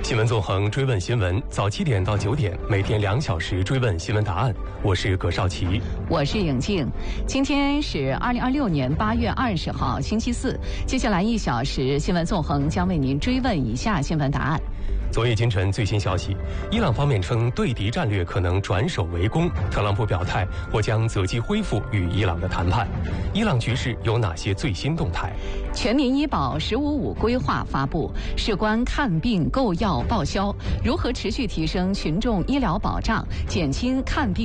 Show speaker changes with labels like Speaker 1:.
Speaker 1: 新闻纵横追问新闻，早7点到9点，每天2小时追问新闻答案。我是葛少奇，
Speaker 2: 我是颖静。今天是2026年8月20号，星期四。接下来1小时，新闻纵横将为您追问以下新闻答案。
Speaker 1: 昨夜今晨最新消息，伊朗方面称对敌战略可能转守为攻，特朗普表态或将择机恢复与伊朗的谈判。伊朗局势有哪些最新动态？
Speaker 2: 全民医保“15+5”规划发布，事关看病、购药、报销，如何持续提升群众医疗保障，减轻看病